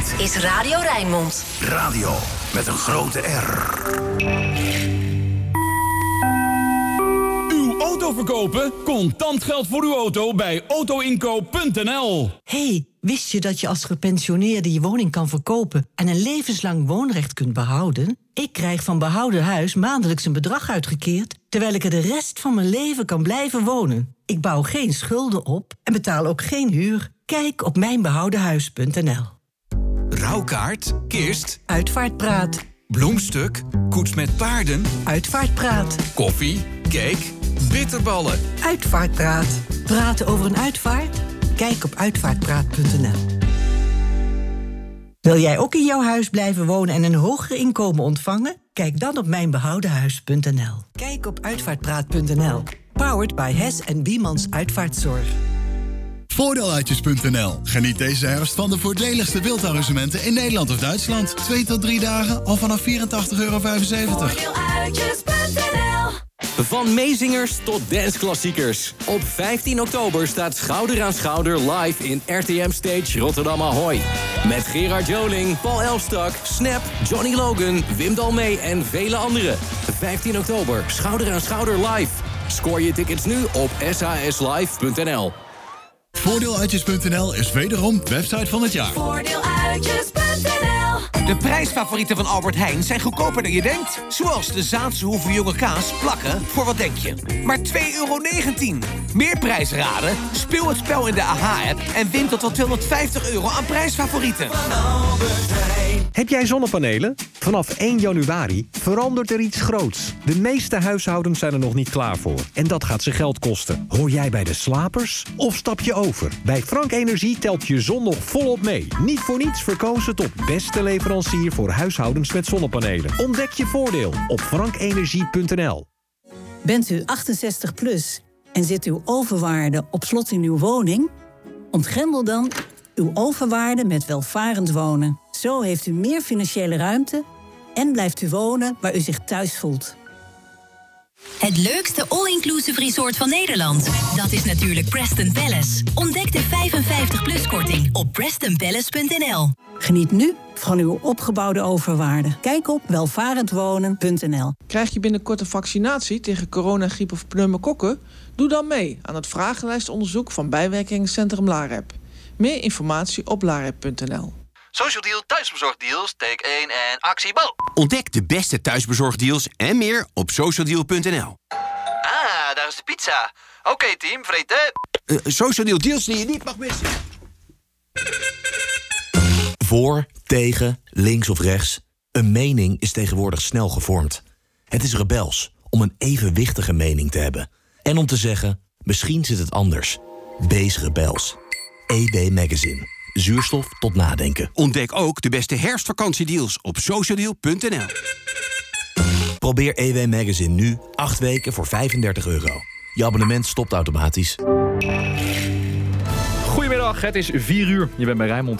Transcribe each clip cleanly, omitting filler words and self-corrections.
Dit is Radio Rijnmond. Radio met een grote R. Uw auto verkopen? Contant geld voor uw auto bij autoinkoop.nl. Hey, wist je dat je als gepensioneerde je woning kan verkopen en een levenslang woonrecht kunt behouden? Ik krijg van Behouden Huis maandelijks een bedrag uitgekeerd, terwijl ik er de rest van mijn leven kan blijven wonen. Ik bouw geen schulden op en betaal ook geen huur. Kijk op mijnbehoudenhuis.nl. Rouwkaart, kist, Uitvaartpraat. bloemstuk, koets met paarden, Uitvaartpraat. koffie, cake, bitterballen. Uitvaartpraat. Praten over een uitvaart? Kijk op uitvaartpraat.nl. Wil jij ook in jouw huis blijven wonen en een hoger inkomen ontvangen? Kijk dan op mijnbehoudenhuis.nl. Kijk op uitvaartpraat.nl. Powered by Hess en Biemans Uitvaartzorg. Voordeeluitjes.nl. Geniet deze herfst van de voordeligste wildarrangementen in Nederland of Duitsland. 2 tot 3 dagen al vanaf €84,75. Voordeeluitjes.nl. Van meezingers tot danceklassiekers. Op 15 oktober staat Schouder aan Schouder live in RTM Stage Rotterdam Ahoy. Met Gerard Joling, Paul Elstak, Snap, Johnny Logan, Wim Dalmee en vele anderen. 15 oktober, Schouder aan Schouder live. Scoor je tickets nu op saslive.nl. Voordeeluitjes.nl is wederom website van het jaar. Voordeeluitjes.nl. De prijsfavorieten van Albert Heijn zijn goedkoper dan je denkt. Zoals de Zaanse Hoeve jonge kaas plakken voor wat denk je? Maar €2,19. Meer prijs raden? Speel het spel in de AH-app en win tot wel €250 aan prijsfavorieten. Heb jij zonnepanelen? Vanaf 1 januari verandert er iets groots. De meeste huishoudens zijn er nog niet klaar voor. En dat gaat ze geld kosten. Hoor jij bij de slapers? Of stap je over? Bij Frank Energie telt je zon nog volop mee. Niet voor niets verkozen tot beste leverancier voor huishoudens met zonnepanelen. Ontdek je voordeel op frankenergie.nl. Bent u 68 plus en zit uw overwaarde op slot in uw woning? Ontgrendel dan uw overwaarde met welvarend wonen. Zo heeft u meer financiële ruimte en blijft u wonen waar u zich thuis voelt. Het leukste all-inclusive resort van Nederland. Dat is natuurlijk Preston Palace. Ontdek de 55-plus-korting op prestonpalace.nl. Geniet nu van uw opgebouwde overwaarde. Kijk op welvarendwonen.nl. Krijg je binnenkort een vaccinatie tegen corona, griep of pneumokokken? Doe dan mee aan het vragenlijstonderzoek van bijwerkingencentrum LAREP. Meer informatie op larep.nl. Social Deal thuisbezorgdeals, take 1 en actie bal. Ontdek de beste thuisbezorgdeals en meer op socialdeal.nl. Ah, daar is de pizza. Oké, team, vreten. Social Deal deals die je niet mag missen. Voor, tegen, links of rechts. Een mening is tegenwoordig snel gevormd. Het is rebels om een evenwichtige mening te hebben. En om te zeggen, misschien zit het anders. Wees rebels. EW Magazine. Zuurstof tot nadenken. Ontdek ook de beste herfstvakantiedeals op socialdeal.nl. Probeer EW Magazine nu 8 weken voor €35. Je abonnement stopt automatisch. Goedemiddag, het is 4 uur. Je bent bij Rijnmond.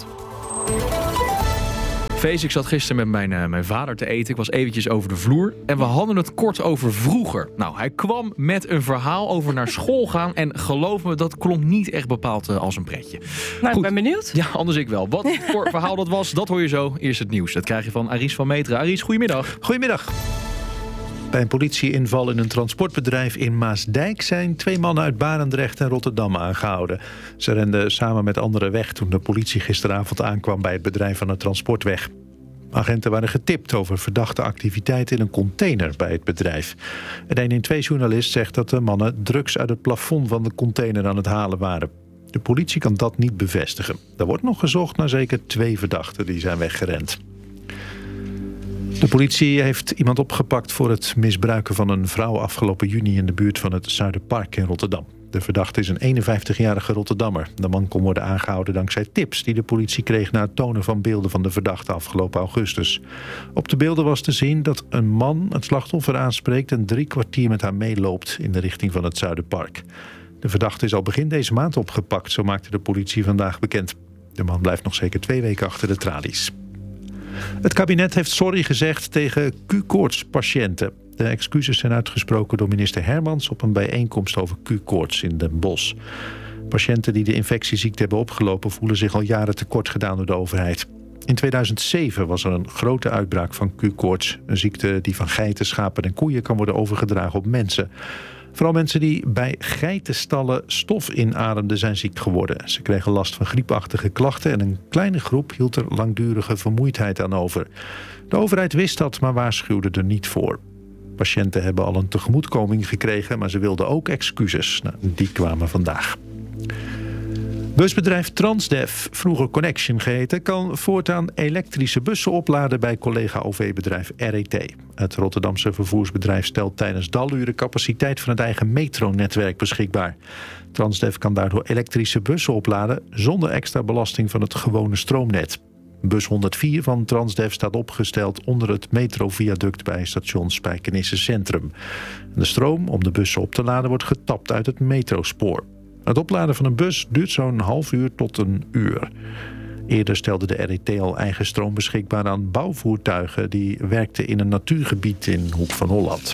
Feest, ik zat gisteren met mijn vader te eten. Ik was eventjes over de vloer. En we hadden het kort over vroeger. Nou, hij kwam met een verhaal over naar school gaan. En geloof me, dat klonk niet echt bepaald als een pretje. Nou, ik ben benieuwd. Ja, anders ik wel. Wat voor verhaal dat was, dat hoor je zo. Eerst het nieuws. Dat krijg je van Aries van Meteren. Aries, goedemiddag. Goedemiddag. Bij een politieinval in een transportbedrijf in Maasdijk zijn 2 mannen uit Barendrecht en Rotterdam aangehouden. Ze renden samen met anderen weg toen de politie gisteravond aankwam bij het bedrijf aan de transportweg. Agenten waren getipt over verdachte activiteiten in een container bij het bedrijf. Een 112-journalist zegt dat de mannen drugs uit het plafond van de container aan het halen waren. De politie kan dat niet bevestigen. Er wordt nog gezocht naar zeker 2 verdachten die zijn weggerend. De politie heeft iemand opgepakt voor het misbruiken van een vrouw afgelopen juni in de buurt van het Zuiderpark in Rotterdam. De verdachte is een 51-jarige Rotterdammer. De man kon worden aangehouden dankzij tips die de politie kreeg na het tonen van beelden van de verdachte afgelopen augustus. Op de beelden was te zien dat een man het slachtoffer aanspreekt en 3 kwartier met haar meeloopt in de richting van het Zuiderpark. De verdachte is al begin deze maand opgepakt, zo maakte de politie vandaag bekend. De man blijft nog zeker 2 weken achter de tralies. Het kabinet heeft sorry gezegd tegen Q-koortspatiënten. De excuses zijn uitgesproken door minister Hermans op een bijeenkomst over Q-koorts in Den Bosch. Patiënten die de infectieziekte hebben opgelopen voelen zich al jaren tekort gedaan door de overheid. In 2007 was er een grote uitbraak van Q-koorts. Een ziekte die van geiten, schapen en koeien kan worden overgedragen op mensen. Vooral mensen die bij geitenstallen stof inademden zijn ziek geworden. Ze kregen last van griepachtige klachten en een kleine groep hield er langdurige vermoeidheid aan over. De overheid wist dat, maar waarschuwde er niet voor. Patiënten hebben al een tegemoetkoming gekregen, maar ze wilden ook excuses. Die kwamen vandaag. Busbedrijf Transdev, vroeger Connection geheten, kan voortaan elektrische bussen opladen bij collega-OV-bedrijf RET. Het Rotterdamse vervoersbedrijf stelt tijdens daluren capaciteit van het eigen metronetwerk beschikbaar. Transdev kan daardoor elektrische bussen opladen zonder extra belasting van het gewone stroomnet. Bus 104 van Transdev staat opgesteld onder het metroviaduct bij station Spijkenisse Centrum. De stroom om de bussen op te laden wordt getapt uit het metrospoor. Het opladen van een bus duurt zo'n half uur tot een uur. Eerder stelde de RET al eigen stroom beschikbaar aan bouwvoertuigen die werkten in een natuurgebied in Hoek van Holland.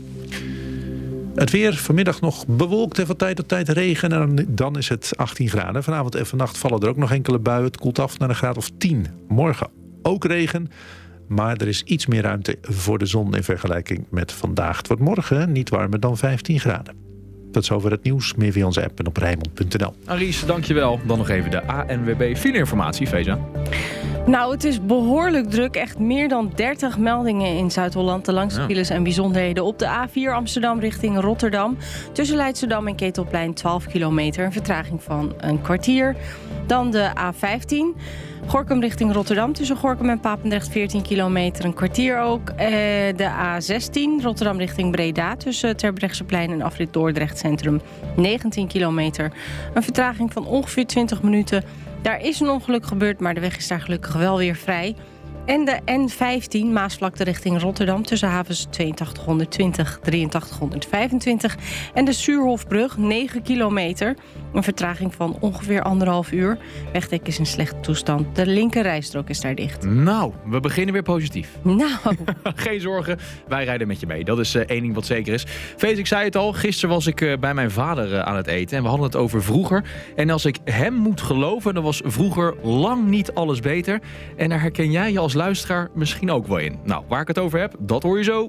Het weer, vanmiddag nog bewolkt en van tijd tot tijd regen en dan is het 18 graden. Vanavond en vannacht vallen er ook nog enkele buien. Het koelt af naar een graad of 10. Morgen ook regen, maar er is iets meer ruimte voor de zon in vergelijking met vandaag. Het wordt morgen niet warmer dan 15 graden. Tot zover het nieuws. Meer via onze app en op Rijnmond.nl. Aries, dankjewel. Dan nog even de ANWB fileinformatie, Feza. Nou, het is behoorlijk druk. Echt meer dan 30 meldingen in Zuid-Holland. De langste files en bijzonderheden op de A4 Amsterdam richting Rotterdam. Tussen Leidschendam en Ketelplein 12 kilometer. Een vertraging van een kwartier. Dan de A15. Gorinchem richting Rotterdam. Tussen Gorinchem en Papendrecht 14 kilometer. Een kwartier ook. De A16 Rotterdam richting Breda. Tussen Terbrechtseplein en afrit Dordrecht Centrum 19 kilometer. Een vertraging van ongeveer 20 minuten. Daar is een ongeluk gebeurd, maar de weg is daar gelukkig wel weer vrij. En de N15 Maasvlakte richting Rotterdam tussen havens 8220, 8325. En de Suurhofbrug 9 kilometer. Een vertraging van ongeveer 1,5 uur. Wegdek is in slechte toestand. De linkerrijstrook is daar dicht. Nou, we beginnen weer positief. Nou. Geen zorgen, wij rijden met je mee. Dat is één ding wat zeker is. Fees, ik zei het al, gisteren was ik bij mijn vader aan het eten. En we hadden het over vroeger. En als ik hem moet geloven, dan was vroeger lang niet alles beter. En daar herken jij je als luisteraar misschien ook wel in. Nou, waar ik het over heb, dat hoor je zo.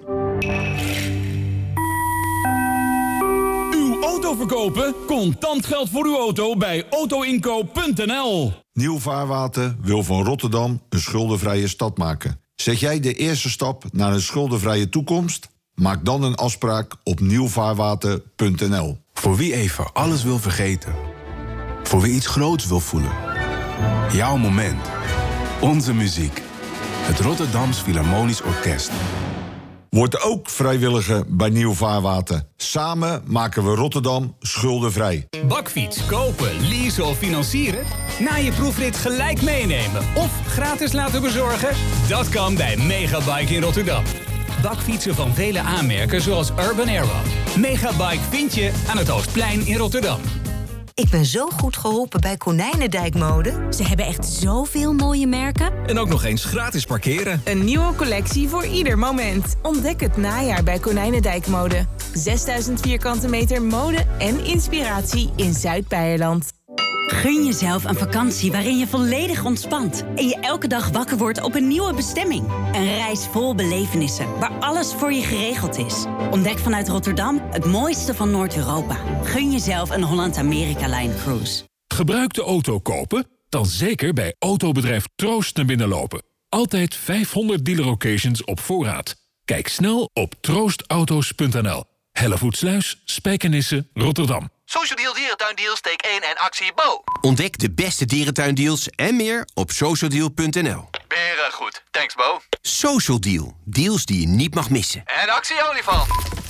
Uw auto verkopen? Contant geld voor uw auto bij autoinkoop.nl. Nieuw Vaarwater wil van Rotterdam een schuldenvrije stad maken. Zet jij de eerste stap naar een schuldenvrije toekomst? Maak dan een afspraak op nieuwvaarwater.nl. Voor wie even alles wil vergeten. Voor wie iets groots wil voelen. Jouw moment. Onze muziek. Het Rotterdams Philharmonisch Orkest. Word ook vrijwilliger bij Nieuw Vaarwater. Samen maken we Rotterdam schuldenvrij. Bakfiets, kopen, leasen of financieren? Na je proefrit gelijk meenemen of gratis laten bezorgen? Dat kan bij Megabike in Rotterdam. Bakfietsen van vele aanmerken zoals Urban Arrow. Megabike vind je aan het Oostplein in Rotterdam. Ik ben zo goed geholpen bij Konijnendijk Mode. Ze hebben echt zoveel mooie merken. En ook nog eens gratis parkeren. Een nieuwe collectie voor ieder moment. Ontdek het najaar bij Konijnendijk Mode. 6000 vierkante meter mode en inspiratie in Zuid-Beierland. Gun jezelf een vakantie waarin je volledig ontspant en je elke dag wakker wordt op een nieuwe bestemming. Een reis vol belevenissen, waar alles voor je geregeld is. Ontdek vanuit Rotterdam het mooiste van Noord-Europa. Gun jezelf een Holland-Amerika-Line cruise. Gebruikte auto kopen? Dan zeker bij autobedrijf Troost naar binnen lopen. Altijd 500 dealer-locations op voorraad. Kijk snel op troostauto's.nl. Hellevoetsluis, Spijkenisse, Rotterdam. Social Deal Dierentuindeals, steek 1 en actie Bo. Ontdek de beste dierentuindeals en meer op socialdeal.nl. Beren goed. Thanks, Bo. Social Deal. Deals die je niet mag missen. En actie olifant.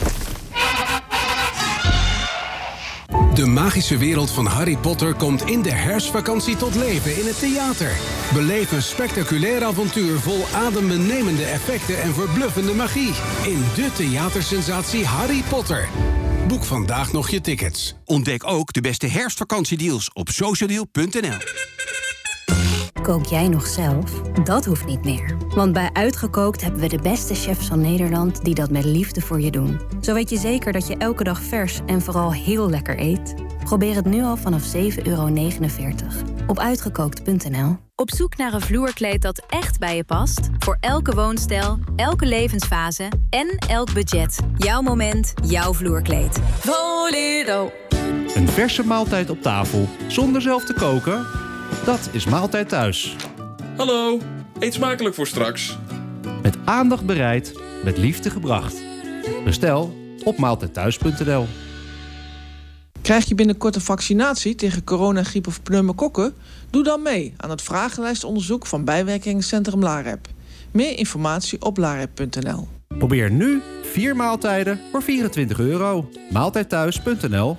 De magische wereld van Harry Potter komt in de herfstvakantie tot leven in het theater. Beleef een spectaculair avontuur vol adembenemende effecten en verbluffende magie. In de theatersensatie Harry Potter. Boek vandaag nog je tickets. Ontdek ook de beste herfstvakantiedeals op socialdeal.nl. Kook jij nog zelf? Dat hoeft niet meer. Want bij Uitgekookt hebben we de beste chefs van Nederland die dat met liefde voor je doen. Zo weet je zeker dat je elke dag vers en vooral heel lekker eet. Probeer het nu al vanaf €7,49 op uitgekookt.nl. Op zoek naar een vloerkleed dat echt bij je past? Voor elke woonstijl, elke levensfase en elk budget. Jouw moment, jouw vloerkleed. Voledo. Een verse maaltijd op tafel, zonder zelf te koken? Dat is Maaltijd Thuis. Hallo, eet smakelijk voor straks. Met aandacht bereid, met liefde gebracht. Bestel op maaltijdthuis.nl. Krijg je binnenkort een vaccinatie tegen corona, griep of pneumokokken? Doe dan mee aan het vragenlijstonderzoek van Bijwerkingencentrum LAREP. Meer informatie op larep.nl. Probeer nu 4 maaltijden voor €24. Maaltijdthuis.nl.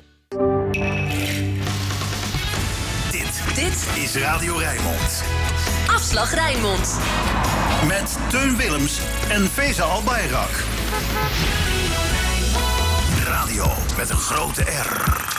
Dit is Radio Rijnmond. Afslag Rijnmond. Met Teun Willems en Feza Albayrak. Radio met een grote R.